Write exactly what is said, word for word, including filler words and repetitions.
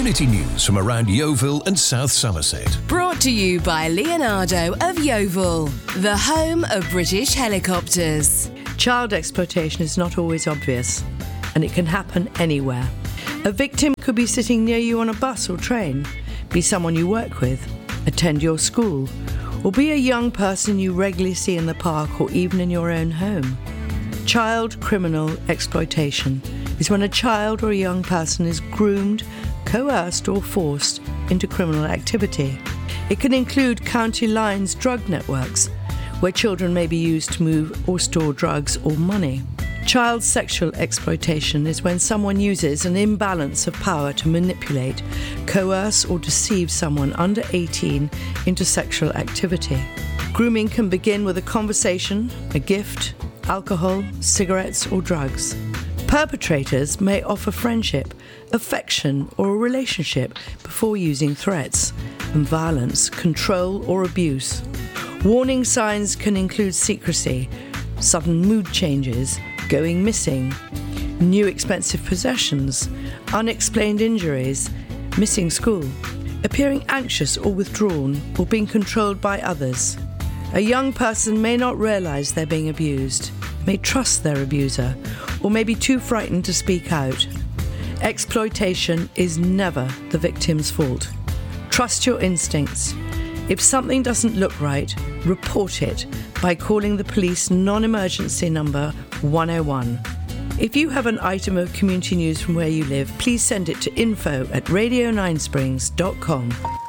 Community news from around Yeovil and South Somerset. Brought to you by Leonardo of Yeovil, the home of British helicopters. Child exploitation is not always obvious, and it can happen anywhere. A victim could be sitting near you on a bus or train, be someone you work with, attend your school, or be a young person you regularly see in the park or even in your own home. Child criminal exploitation is when a child or a young person is groomed, coerced or forced into criminal activity. It can include county lines drug networks, where children may be used to move or store drugs or money. Child sexual exploitation is when someone uses an imbalance of power to manipulate, coerce or deceive someone under eighteen into sexual activity. Grooming can begin with a conversation, a gift, alcohol, cigarettes or drugs. Perpetrators may offer friendship, affection or a relationship before using threats and violence, control or abuse. Warning signs can include secrecy, sudden mood changes, going missing, new expensive possessions, unexplained injuries, missing school, appearing anxious or withdrawn, or being controlled by others. A young person may not realise they're being abused, may trust their abuser, or may be too frightened to speak out. Exploitation is never the victim's fault. Trust your instincts. If something doesn't look right, report it by calling the police non-emergency number one oh one. If you have an item of community news from where you live, please send it to info at radio nine springs dot com.